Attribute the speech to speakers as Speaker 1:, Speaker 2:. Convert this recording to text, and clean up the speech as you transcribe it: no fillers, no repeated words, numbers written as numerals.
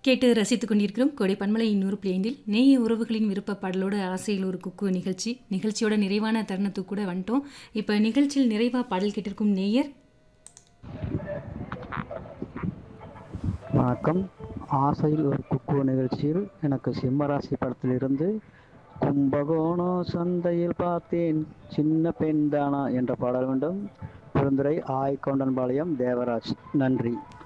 Speaker 1: கேட்டு ரசித்துக் கொண்டிருக்கிறோம் கோடை பன்மலை 100.5 நேய உறவுகளின் விருப்ப பாடலோடு ஆசையில் ஒரு குக்கு நிகழ்ச்சியோட நிறைவான தருணத்துக்கு கூட வந்துட்டோம். இப்போ நிகழ்ச்சியில் நிறைவா பாடல் கேட்டிருக்கும் நேயர்
Speaker 2: வணக்கம். ஆசையில் ஒரு குக்கு நிகழ்ச்சியில் எனக்கு சிம்மராசி படத்திலிருந்து கும்பகோணம் சந்தையில் பார்த்தேன் சின்ன பெண் தானா என்ற பாடல் வேண்டும். பெருந்துறை ஆய்கொண்டன்பாளையம் தேவராஜ். நன்றி.